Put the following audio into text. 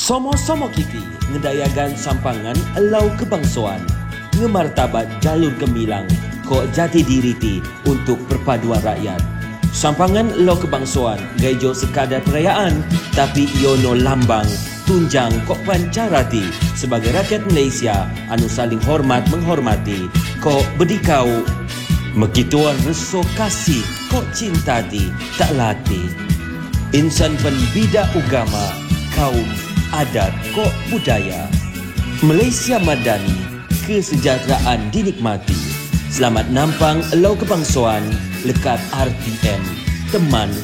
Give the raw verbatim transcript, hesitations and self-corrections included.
Somo-somo kiti ngedayagan sampangan elau kebangsuan, ngemartabat jalur gemilang, kok jati diri ti untuk perpaduan rakyat. Sampangan elau kebangsuan gaijo sekadar perayaan, tapi iono lambang tunjang kok pancarati sebagai rakyat Malaysia anu saling hormat menghormati, kok berdikau mekituan reso kasih kok cinta ti tak lati. Insan penbida agama, kaum, adat kok budaya. Malaysia Madani, kesejahteraan dinikmati. Selamat nampang elau kebangsuan lekat R T M, teman